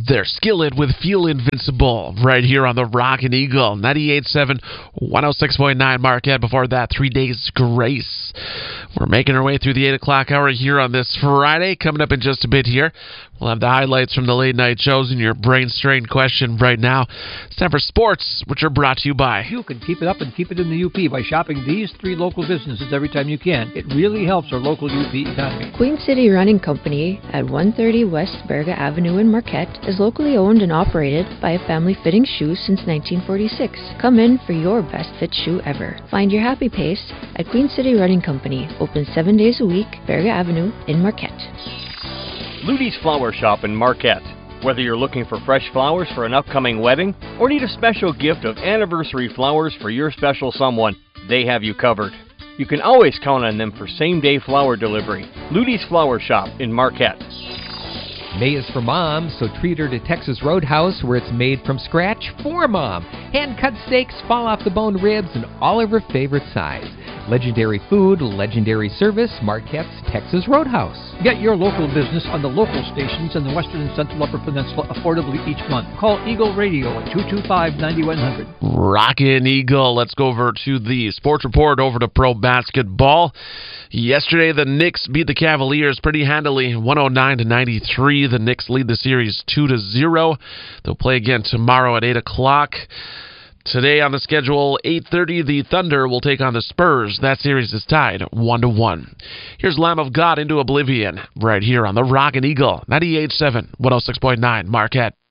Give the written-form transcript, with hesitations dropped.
Their Skillet with Feel Invincible right here on the Rockin' Eagle. 98.7, 106.9 Marquette. Before that, 3 Days Grace. We're making our way through the 8 o'clock hour here on this Friday. Coming up in just a bit here, we'll have the highlights from the late night shows and your brain-strained question right now. It's time for sports, which are brought to you by... You can keep it up and keep it in the UP by shopping these 3 local businesses every time you can. It really helps our local UP economy. Queen City Running Company at 130 West Berga Avenue in Marquette is locally owned and operated by a family fitting shoes since 1946. Come in for your best fit shoe ever. Find your happy pace at Queen City Running Company, open 7 days a week, Berga Avenue in Marquette. Ludy's Flower Shop in Marquette. Whether you're looking for fresh flowers for an upcoming wedding or need a special gift of anniversary flowers for your special someone, they have you covered. You can always count on them for same-day flower delivery. Ludy's Flower Shop in Marquette. May is for Mom, so treat her to Texas Roadhouse, where it's made from scratch for Mom. Hand-cut steaks, fall-off-the-bone ribs, and all of her favorite size. Legendary food, legendary service, Marquette's Texas Roadhouse. Get your local business on the local stations in the Western and Central Upper Peninsula affordably each month. Call Eagle Radio at 225-9100. Rockin' Eagle. Let's go over to the sports report, over to pro basketball. Yesterday, the Knicks beat the Cavaliers pretty handily, 109-93. The Knicks lead the series 2-0. They'll play again tomorrow at 8 o'clock. Today on the schedule, 8:30, the Thunder will take on the Spurs. That series is tied 1-1. Here's Lamb of God, Into Oblivion, right here on the Rockin' Eagle, 98.7, 106.9 Marquette.